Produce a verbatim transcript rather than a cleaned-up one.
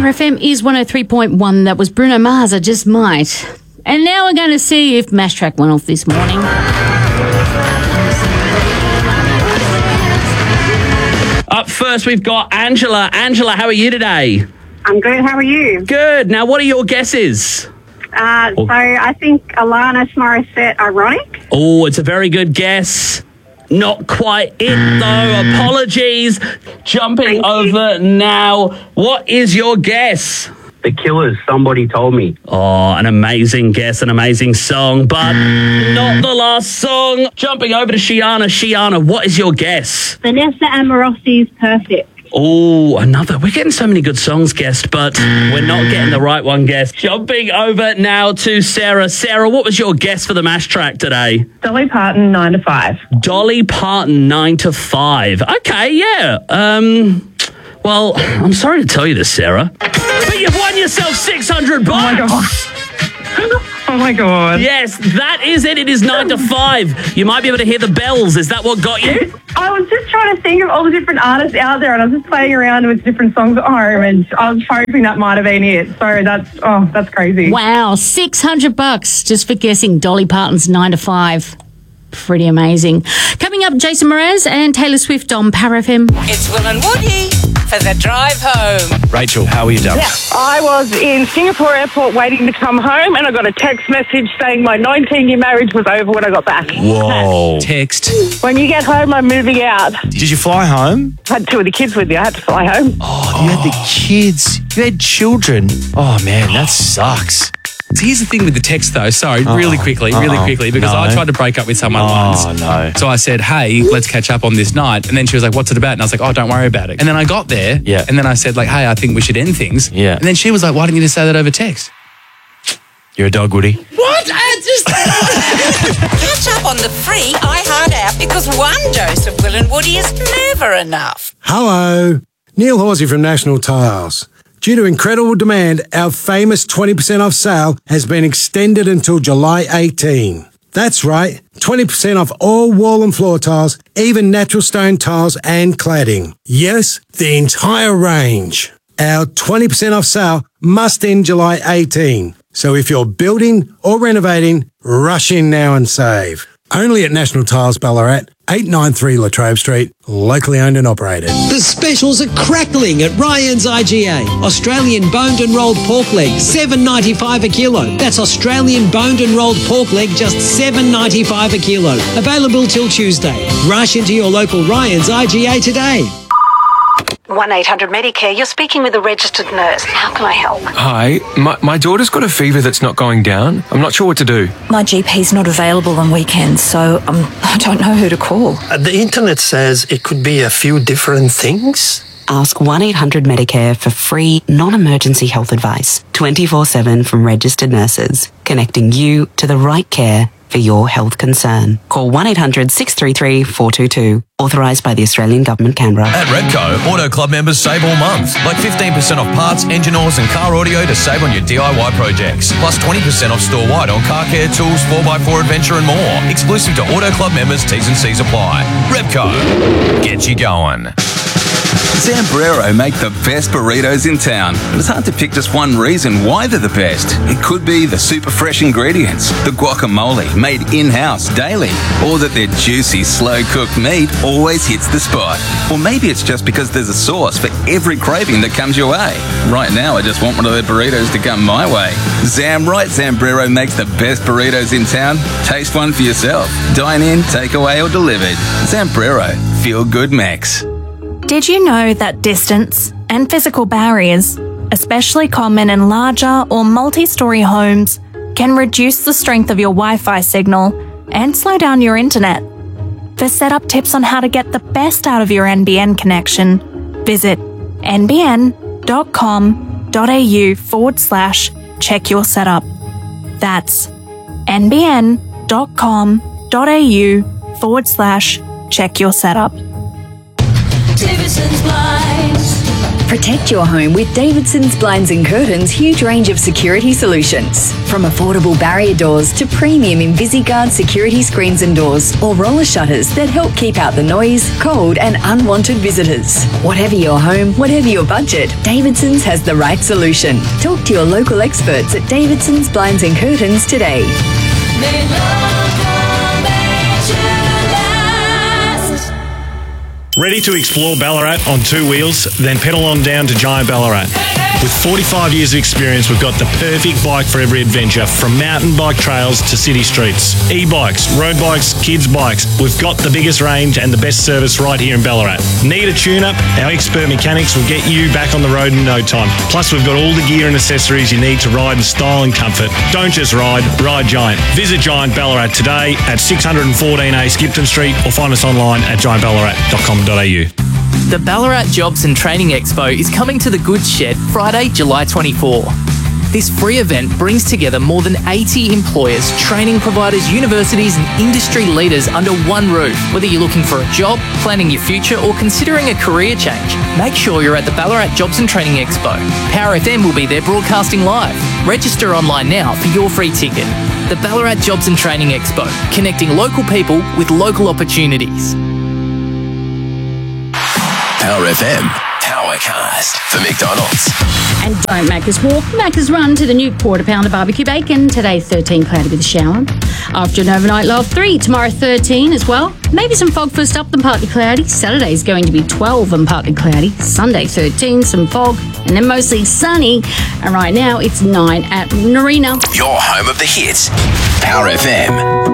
F M is one oh three point one. That was Bruno Mars, I Just Might. And now we're going to see if Mash Track went off this morning. Up first, we've got Angela. Angela, how are you today? I'm good. How are you? Good. Now, what are your guesses? Uh, so I think Alanis Morissette, Ironic. Oh, it's a very good guess. Not quite it, though. Apologies. Jumping over now. What is your guess? The Killers, Somebody Told Me. Oh, an amazing guess, an amazing song, but not the last song. Jumping over to Shiana. Shiana, what is your guess? Vanessa Amorosi's Perfect. Oh, another. We're getting so many good songs guessed, but we're not getting the right one guessed. Jumping over now to Sarah. Sarah, what was your guess for the Mash Track today? Dolly Parton, nine to five. Dolly Parton, nine to five. Okay, yeah. Um, well, I'm sorry to tell you this, Sarah, but you've won yourself six hundred bucks. Oh, my gosh. Oh, my God. Yes, that is it. It is nine to five. You might be able to hear the bells. Is that what got you? I was just trying to think of all the different artists out there, and I was just playing around with different songs at home, and I was hoping that might have been it. So that's, oh, that's crazy. Wow, six hundred bucks just for guessing Dolly Parton's nine to five. Pretty amazing. Coming up, Jason Mraz and Taylor Swift on Power F M. It's Will and Woody for the drive home. Rachel, how are you, darling? Yeah, I was in Singapore airport waiting to come home, and I got a text message saying my nineteen-year marriage was over when I got back. Whoa. Text. When you get home, I'm moving out. Did you fly home? I had two of the kids with me. I had to fly home. Oh, you had the kids. You had children. Oh, man, that sucks. So here's the thing with the text, though. Sorry, Uh-oh. really quickly, really Uh-oh. quickly, because No. I tried to break up with someone Oh, once. no. So I said, hey, let's catch up on this night. And then she was like, what's it about? And I was like, oh, don't worry about it. And then I got there. Yeah. And then I said, like, hey, I think we should end things. Yeah. And then she was like, why didn't you just say that over text? You're a dog, Woody. What? I just... Catch up on the free iHeart app because one dose of Will and Woody is never enough. Hello, Neil Horsey from National Tiles. Due to incredible demand, our famous twenty percent off sale has been extended until July eighteenth. That's right, twenty percent off all wall and floor tiles, even natural stone tiles and cladding. Yes, the entire range. Our twenty percent off sale must end July eighteenth. So if you're building or renovating, rush in now and save. Only at National Tiles Ballarat, eight ninety-three Latrobe Street, locally owned and operated. The specials are crackling at Ryan's I G A. Australian boned and rolled pork leg, seven ninety-five a kilo. That's Australian boned and rolled pork leg, just seven ninety-five a kilo. Available till Tuesday. Rush into your local Ryan's I G A today. one eight hundred Medicare, you're speaking with a registered nurse. How can I help? Hi, my, my daughter's got a fever that's not going down. I'm not sure what to do. My G P's not available on weekends, so um, I don't know who to call. Uh, the internet says it could be a few different things. Ask one eight hundred Medicare for free, non-emergency health advice. twenty-four seven from registered nurses, connecting you to the right care for your health concern. Call one eight hundred six three three four two two. Authorised by the Australian Government, Canberra. At Repco, Auto Club members save all month. Like fifteen percent off parts, engine oils and car audio to save on your D I Y projects. Plus twenty percent off store-wide on car care, tools, four by four adventure and more. Exclusive to Auto Club members, T's and C's apply. Repco, get you going. Zambrero make the best burritos in town. But it's hard to pick just one reason why they're the best. It could be the super fresh ingredients, the guacamole made in-house daily, or that their juicy, slow-cooked meat always hits the spot. Or maybe it's just because there's a sauce for every craving that comes your way. Right now, I just want one of their burritos to come my way. Zamright Zambrero makes the best burritos in town. Taste one for yourself. Dine in, take away, or delivered. Zambrero, feel good Max. Did you know that distance and physical barriers, especially common in larger or multi-storey homes, can reduce the strength of your Wi-Fi signal and slow down your internet? For setup tips on how to get the best out of your N B N connection, visit nbn.com.au forward slash check your setup. That's nbn.com.au forward slash check your setup. Davidson's Blinds. Protect your home with Davidson's Blinds and Curtains' huge range of security solutions. From affordable barrier doors to premium InvisiGuard security screens and doors, or roller shutters that help keep out the noise, cold and unwanted visitors. Whatever your home, whatever your budget, Davidson's has the right solution. Talk to your local experts at Davidson's Blinds and Curtains today. Ready to explore Ballarat on two wheels? Then pedal on down to Giant Ballarat. With forty-five years of experience, we've got the perfect bike for every adventure, from mountain bike trails to city streets. E-bikes, road bikes, kids bikes. We've got the biggest range and the best service right here in Ballarat. Need a tune-up? Our expert mechanics will get you back on the road in no time. Plus, we've got all the gear and accessories you need to ride in style and comfort. Don't just ride, ride Giant. Visit Giant Ballarat today at six fourteen A Skipton Street or find us online at giant ballarat dot com dot a u. The Ballarat Jobs and Training Expo is coming to the Goods Shed Friday, July twenty-fourth. This free event brings together more than eighty employers, training providers, universities and industry leaders under one roof. Whether you're looking for a job, planning your future or considering a career change, make sure you're at the Ballarat Jobs and Training Expo. Power F M will be there broadcasting live. Register online now for your free ticket. The Ballarat Jobs and Training Expo, connecting local people with local opportunities. Power F M, Powercast for McDonald's. And don't Macca's walk, Macca's run to the new quarter pounder barbecue bacon. Today thirteen, cloudy with a shower. After an overnight low of three, tomorrow thirteen as well. Maybe some fog first up, then partly cloudy. Saturday's going to be twelve and partly cloudy. Sunday thirteen, some fog, and then mostly sunny. And right now it's nine at Narina. Your home of the hits, Power F M.